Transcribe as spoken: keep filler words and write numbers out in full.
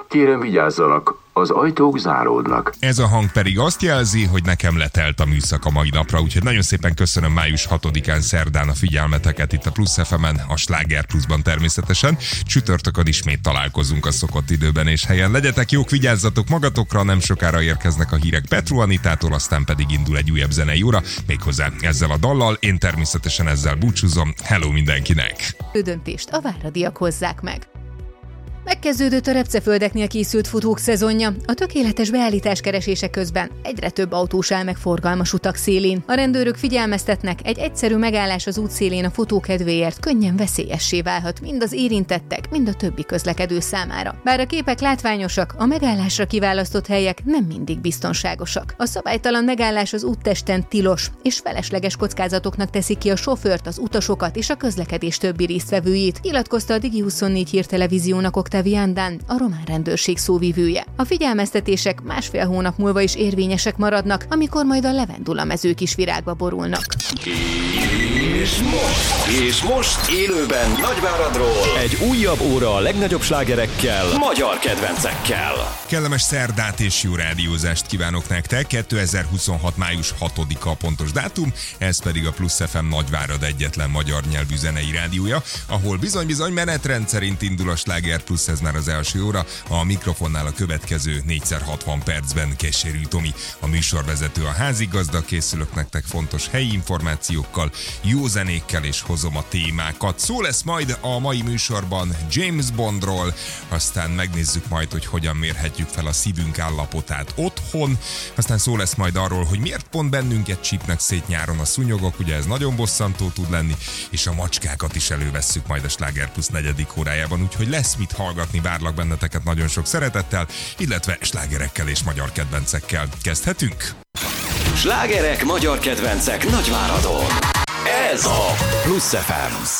Kérem vigyázzanak, az ajtók záródnak. Ez a hang pedig azt jelzi, hogy nekem letelt a műszak a mai napra, úgyhogy nagyon szépen köszönöm május hatodikán szerdán a figyelmeteket itt a Plusz ef emen, a Sláger Pluszban természetesen. Csütörtökön ismét találkozunk a szokott időben és helyen. Legyetek jók, vigyázzatok magatokra, nem sokára érkeznek a hírek Petru Anitától, aztán pedig indul egy újabb zenei óra, méghozzá ezzel a dallal. Én természetesen ezzel búcsúzom. Hello mindenkinek! A döntést a váradiak hozzák meg. Megkezdődött a repceföldeknél készült futók szezonja. A tökéletes beállítás keresése közben egyre több autós áll meg forgalmas utak szélén. A rendőrök figyelmeztetnek, egy egyszerű megállás az útszélén a futókedvéért könnyen veszélyessé válhat mind az érintettek, mind a többi közlekedő számára. Bár a képek látványosak, a megállásra kiválasztott helyek nem mindig biztonságosak. A szabálytalan megállás az úttesten tilos, és felesleges kockázatoknak teszi ki a sofőrt, az utasokat és a közlekedés többi résztvevőjét, nyilatkozta a Digi huszonnégy hírtelevíziónak Octavio Andán, a román rendőrség szóvivője. A figyelmeztetések másfél hónap múlva is érvényesek maradnak, amikor majd a levendula mezők is virágba borulnak. És most, és most élőben Nagyváradról egy újabb óra a legnagyobb slágerekkel, magyar kedvencekkel. Kellemes szerdát és jó rádiózást kívánok nektek. kétezer-huszonhat. május hatodika a pontos dátum, ez pedig a Plusz ef em Nagyvárad egyetlen magyar nyelvű zenei rádiója, ahol bizony-bizony menetrend szerint indul a Sláger Plusz, ez már az első óra. A mikrofonnál a következő négyszer hatvan percben Keserű Tomi, a műsorvezető, a házigazda. Készülök nektek fontos helyi információkkal, jó zenékkel, és hozom a témákat. Szó lesz majd a mai műsorban James Bondról, aztán megnézzük majd, hogy hogyan mérhetjük fel a szívünk állapotát otthon, aztán szó lesz majd arról, hogy miért pont bennünket csípnek szét nyáron a szúnyogok, ugye ez nagyon bosszantó tud lenni, és a macskákat is elővesszük majd a Sláger Plusz negyedik órájában, úgyhogy lesz mit hallgatni, várlak benneteket nagyon sok szeretettel, illetve slágerekkel és magyar kedvencekkel. Kezdhetünk? Slágerek, magyar kedvencek Nagyváradon. Ez a Plusz ef em.